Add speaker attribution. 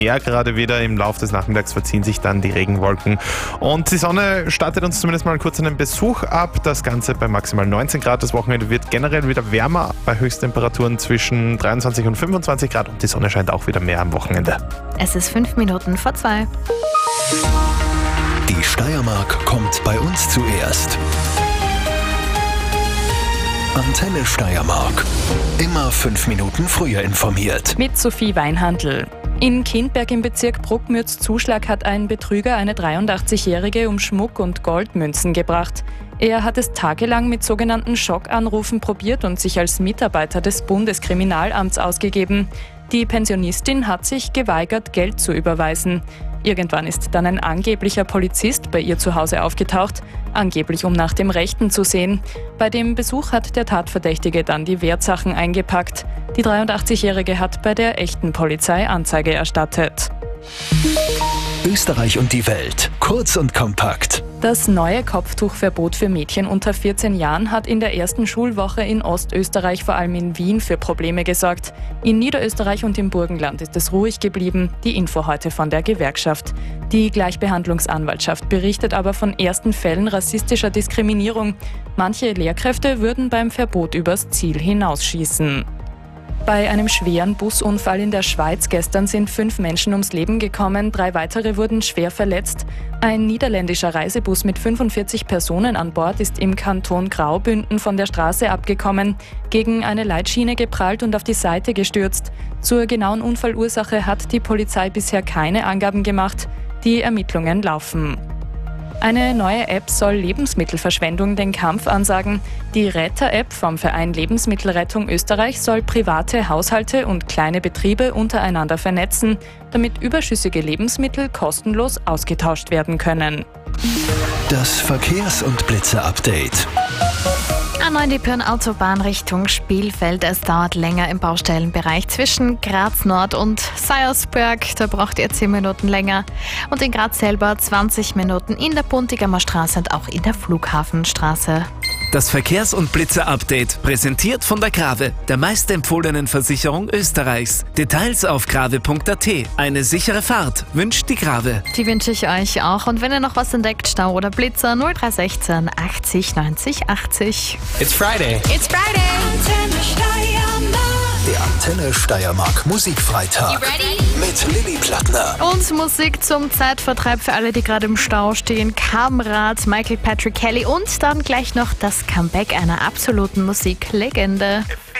Speaker 1: Ja, gerade wieder im Laufe des Nachmittags verziehen sich dann die Regenwolken und die Sonne startet uns zumindest mal kurz einen Besuch ab. Das Ganze bei maximal 19 Grad. Das Wochenende wird generell wieder wärmer bei Höchsttemperaturen zwischen 23 und 25 Grad und die Sonne scheint auch wieder mehr am Wochenende.
Speaker 2: Es ist 5 Minuten vor 2.
Speaker 3: Die Steiermark kommt bei uns zuerst. Antenne Steiermark. Immer 5 Minuten früher informiert.
Speaker 4: Mit Sophie Weinhandl. In Kindberg im Bezirk Bruckmürz-Zuschlag hat ein Betrüger eine 83-Jährige um Schmuck und Goldmünzen gebracht. Er hat es tagelang mit sogenannten Schockanrufen probiert und sich als Mitarbeiter des Bundeskriminalamts ausgegeben. Die Pensionistin hat sich geweigert, Geld zu überweisen. Irgendwann ist dann ein angeblicher Polizist bei ihr zu Hause aufgetaucht, angeblich um nach dem Rechten zu sehen. Bei dem Besuch hat der Tatverdächtige dann die Wertsachen eingepackt. Die 83-Jährige hat bei der echten Polizei Anzeige erstattet.
Speaker 3: Österreich und die Welt. Kurz und kompakt.
Speaker 4: Das neue Kopftuchverbot für Mädchen unter 14 Jahren hat in der ersten Schulwoche in Ostösterreich, vor allem in Wien, für Probleme gesorgt. In Niederösterreich und im Burgenland ist es ruhig geblieben. Die Info heute von der Gewerkschaft. Die Gleichbehandlungsanwaltschaft berichtet aber von ersten Fällen rassistischer Diskriminierung. Manche Lehrkräfte würden beim Verbot übers Ziel hinausschießen. Bei einem schweren Busunfall in der Schweiz gestern sind 5 Menschen ums Leben gekommen, 3 weitere wurden schwer verletzt. Ein niederländischer Reisebus mit 45 Personen an Bord ist im Kanton Graubünden von der Straße abgekommen, gegen eine Leitschiene geprallt und auf die Seite gestürzt. Zur genauen Unfallursache hat die Polizei bisher keine Angaben gemacht. Die Ermittlungen laufen. Eine neue App soll Lebensmittelverschwendung den Kampf ansagen. Die Retter-App vom Verein Lebensmittelrettung Österreich soll private Haushalte und kleine Betriebe untereinander vernetzen, damit überschüssige Lebensmittel kostenlos ausgetauscht werden können.
Speaker 3: Das Verkehrs- und Blitzer-Update.
Speaker 2: A9 die Pirn-Autobahn Richtung Spielfeld. Es dauert länger im Baustellenbereich zwischen Graz Nord und Seiersberg. Da braucht ihr 10 Minuten länger. Und in Graz selber 20 Minuten in der Buntigamer Straße und auch in der Flughafenstraße.
Speaker 5: Das Verkehrs- und Blitzer-Update, präsentiert von der Grave, der meistempfohlenen Versicherung Österreichs. Details auf grave.at. Eine sichere Fahrt wünscht die Grave.
Speaker 2: Die wünsche ich euch auch. Und wenn ihr noch was entdeckt, Stau oder Blitzer 0316 80 90 80.
Speaker 6: It's Friday.
Speaker 7: It's Friday. Antenne Steiermark.
Speaker 3: Der Antenne Steiermark Musikfreitag.
Speaker 7: You ready?
Speaker 3: Mit Lilly Plattner.
Speaker 2: Und Musik zum Zeitvertreib für alle, die gerade im Stau stehen. Kamrat, Michael Patrick Kelly und dann gleich noch das Comeback einer absoluten Musiklegende.